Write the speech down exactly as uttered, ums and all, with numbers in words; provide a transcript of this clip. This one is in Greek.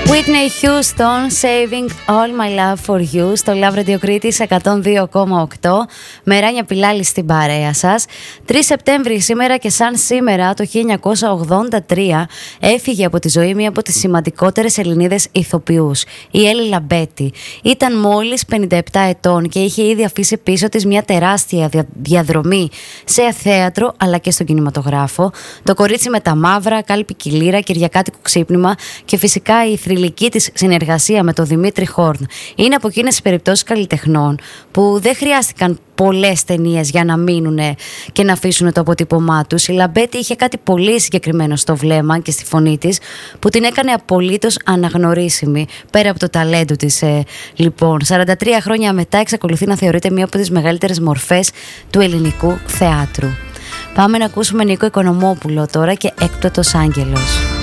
Whitney Houston, Saving All My Love For You, στο Love Radio Κρήτης εκατόν δύο κόμμα οκτώ. Με Ράνια Πιλάλη στην παρέα σας. τρεις Σεπτέμβρη σήμερα, και σαν σήμερα το χίλια εννιακόσια ογδόντα τρία έφυγε από τη ζωή μία από τις σημαντικότερες Ελληνίδες ηθοποιούς, η Έλλη Λαμπέτη. Ήταν μόλις πενήντα επτά ετών και είχε ήδη αφήσει πίσω της μια τεράστια διαδρομή σε θέατρο αλλά και στον κινηματογράφο. Το κορίτσι με τα μαύρα, Κάλπη Κιλήρα, Κυριακάτικο ξύπνημα και φυσικά η θρυλική της συνεργασία με τον Δημήτρη Χόρν είναι από εκείνες τις περιπτώσεις καλλιτεχνών που δεν χρειάστηκαν πολλές ταινίες για να μείνουν και να αφήσουν το αποτύπωμά τους. Η Λαμπέτη είχε κάτι πολύ συγκεκριμένο στο βλέμμα και στη φωνή της που την έκανε απολύτως αναγνωρίσιμη, πέρα από το ταλέντο της. Ε, λοιπόν, σαράντα τρία χρόνια μετά εξακολουθεί να θεωρείται μία από τις μεγαλύτερες μορφές του ελληνικού θεάτρου. Πάμε να ακούσουμε Νίκο Οικονομόπουλο τώρα και Έκπτωτος Άγγελος.